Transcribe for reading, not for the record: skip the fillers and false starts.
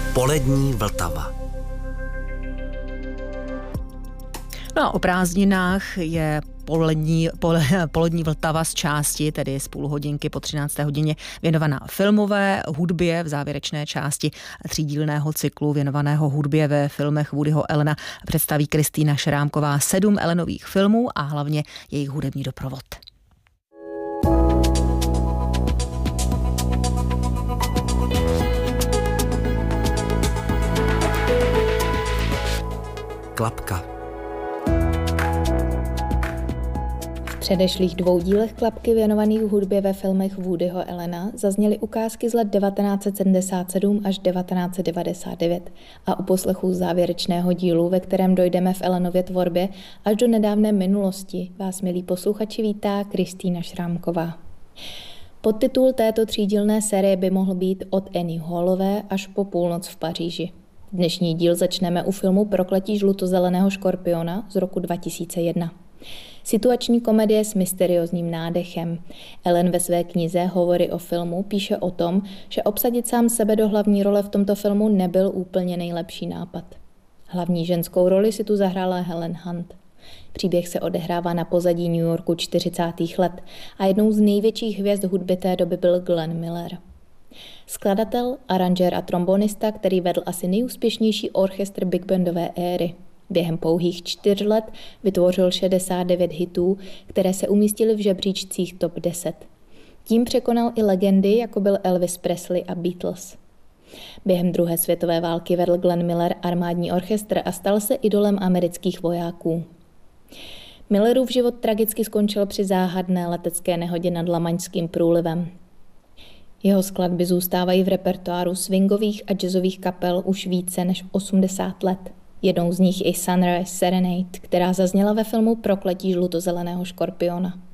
Polední Vltava. No a o prázdninách je polední Vltava z části, tedy z půl hodinky po 13. hodině, věnovaná filmové hudbě v závěrečné části třídílného cyklu věnovaného hudbě ve filmech Woodyho Allena představí Kristýna Šrámková 7 Allenových filmů a hlavně jejich hudební doprovod. Klapka. V předešlých 2 dílech Klapky věnovaných hudbě ve filmech Woodyho Allena zazněly ukázky z let 1977 až 1999 a u poslechu závěrečného dílu, ve kterém dojdeme v Allenově tvorbě až do nedávné minulosti, vás, milí posluchači, vítá Kristýna Šrámková. Podtitul této třídílné série by mohl být Od Annie Hallové až po půlnoc v Paříži. Dnešní díl začneme u filmu Prokletí žlutozeleného škorpiona z roku 2001. Situační komedie s mysteriózním nádechem. Allen ve své knize Hovory o filmu píše o tom, že obsadit sám sebe do hlavní role v tomto filmu nebyl úplně nejlepší nápad. Hlavní ženskou roli si tu zahrála Helen Hunt. Příběh se odehrává na pozadí New Yorku 40. let a jednou z největších hvězd hudby té doby byl Glenn Miller. Skladatel, aranžér a trombonista, který vedl asi nejúspěšnější orchestr big bandové éry. Během pouhých 4 let vytvořil 69 hitů, které se umístily v žebříčcích top 10. Tím překonal i legendy, jako byl Elvis Presley a Beatles. Během druhé světové války vedl Glenn Miller armádní orchestr a stal se idolem amerických vojáků. Millerův život tragicky skončil při záhadné letecké nehodě nad Lamaňským průlivem. Jeho skladby zůstávají v repertoáru swingových a jazzových kapel už více než 80 let. Jednou z nich i Sunrise Serenade, která zazněla ve filmu Prokletí žlutozeleného škorpiona.